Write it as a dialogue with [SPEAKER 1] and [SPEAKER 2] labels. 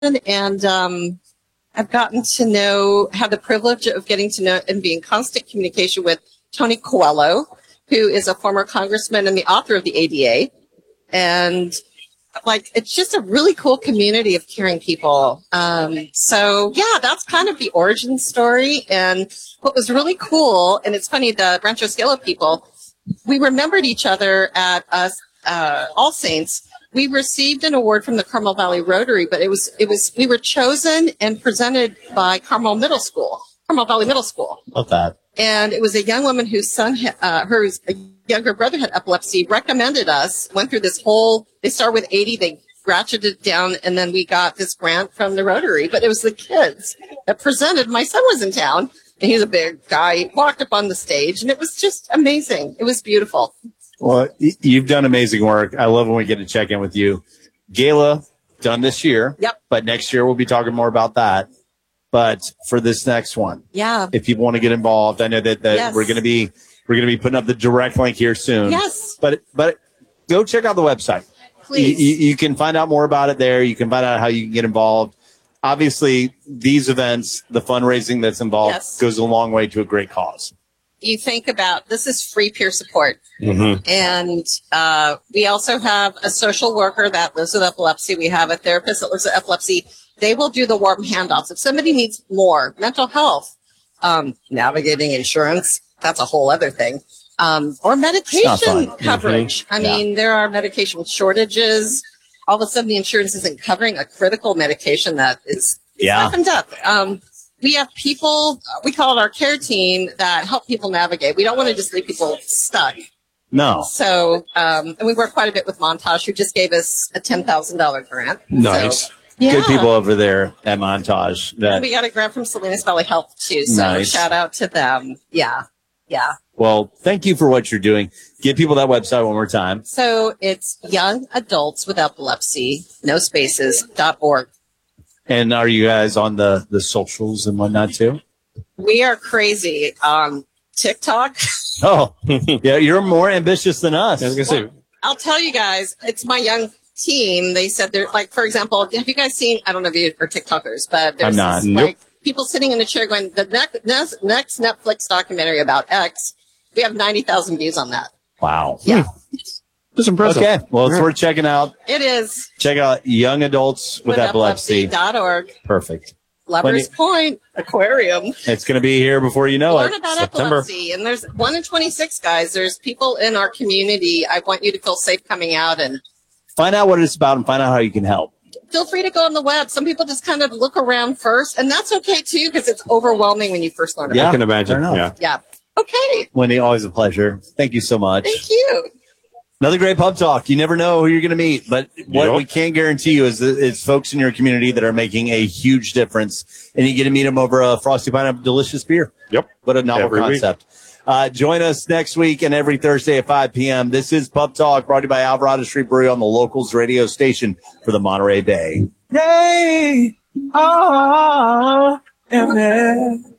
[SPEAKER 1] and I've gotten to know, have the privilege of getting to know and be in constant communication with Tony Coelho, who is a former congressman and the author of the ADA. And it's just a really cool community of caring people. So yeah, that's kind of the origin story. And what was really cool, and it's funny, the Rancho Escala people, we remembered each other at All Saints. We received an award from the Carmel Valley Rotary, but we were chosen and presented by Carmel Valley Middle School.
[SPEAKER 2] Love that.
[SPEAKER 1] And it was a young woman whose son, her younger brother had epilepsy, recommended us, went through this whole, they started with 80, they ratcheted it down, and then we got this grant from the Rotary. But it was the kids that presented. My son was in town, and he's a big guy. He walked up on the stage, and it was just amazing. It was beautiful.
[SPEAKER 2] Well, you've done amazing work. I love when we get to check in with you. Gala, done this year.
[SPEAKER 1] Yep.
[SPEAKER 2] But next year, we'll be talking more about that. But for this next one,
[SPEAKER 1] yeah,
[SPEAKER 2] if people want to get involved, I know that
[SPEAKER 1] yes.
[SPEAKER 2] we're going to be putting up the direct link here soon.
[SPEAKER 1] Yes.
[SPEAKER 2] But go check out the website.
[SPEAKER 1] Please.
[SPEAKER 2] You can find out more about it there. You can find out how you can get involved. Obviously, these events, the fundraising that's involved,
[SPEAKER 1] yes.
[SPEAKER 2] goes a long way to a great cause.
[SPEAKER 1] You think about, this is free peer support.
[SPEAKER 2] Mm-hmm.
[SPEAKER 1] And we also have a social worker that lives with epilepsy. We have a therapist that lives with epilepsy. They will do the warm handoffs. If somebody needs more mental health, navigating insurance, that's a whole other thing. Or medication coverage.
[SPEAKER 2] Mm-hmm.
[SPEAKER 1] I mean, there are medication shortages. All of a sudden, the insurance isn't covering a critical medication that is life and death. We have people, we call it our care team, that help people navigate. We don't want to just leave people stuck.
[SPEAKER 2] No.
[SPEAKER 1] So, and we work quite a bit with Montage, who just gave us a $10,000 grant.
[SPEAKER 2] Nice.
[SPEAKER 1] So, yeah.
[SPEAKER 2] Good people over there at Montage.
[SPEAKER 1] And we got a grant from Salinas Valley Health, too. So
[SPEAKER 2] nice.
[SPEAKER 1] Shout out to them. Yeah. Yeah.
[SPEAKER 2] Well, thank you for what you're doing. Give people that website one more time.
[SPEAKER 1] So it's Young Adults with Epilepsy, no spaces.org.
[SPEAKER 2] And are you guys on the socials and whatnot too?
[SPEAKER 1] We are crazy on TikTok.
[SPEAKER 2] Oh, yeah, you're more ambitious than us.
[SPEAKER 3] I was gonna say,
[SPEAKER 1] I'll tell you guys, it's my young team. They said they're like, for example, have you guys seen, I don't know if you are TikTokers, but there's people sitting in a chair going, the next Netflix documentary about X. We have 90,000 views on that.
[SPEAKER 2] Wow.
[SPEAKER 1] Yeah.
[SPEAKER 3] That's impressive.
[SPEAKER 2] Okay. Well, it's worth checking out.
[SPEAKER 1] It is.
[SPEAKER 2] Check out Young Adults with Epilepsy.org. Perfect.
[SPEAKER 1] Lovers Point Aquarium.
[SPEAKER 2] It's going to be here before you know
[SPEAKER 1] Learn
[SPEAKER 2] it.
[SPEAKER 1] about
[SPEAKER 2] September.
[SPEAKER 1] epilepsy. And there's 1 in 26, guys. There's people in our community. I want you to feel safe coming out and
[SPEAKER 2] find out what it's about and find out how you can help.
[SPEAKER 1] Feel free to go on the web. Some people just kind of look around first, and that's okay too, because it's overwhelming when you first learn about it.
[SPEAKER 3] I can imagine.
[SPEAKER 1] Yeah. Okay.
[SPEAKER 2] Wendy, always a pleasure. Thank you so much.
[SPEAKER 1] Thank you.
[SPEAKER 2] Another great pub talk. You never know who you're going to meet, but what we can guarantee you is that it's folks in your community that are making a huge difference, and you get to meet them over a Frosty Pineapple delicious beer.
[SPEAKER 3] Yep.
[SPEAKER 2] What a novel concept. Join us next week and every Thursday at 5 p.m. This is Pub Talk, brought to you by Alvarado Street Brewery on the Locals radio station for the Monterey Bay.
[SPEAKER 4] Yay! Ah, and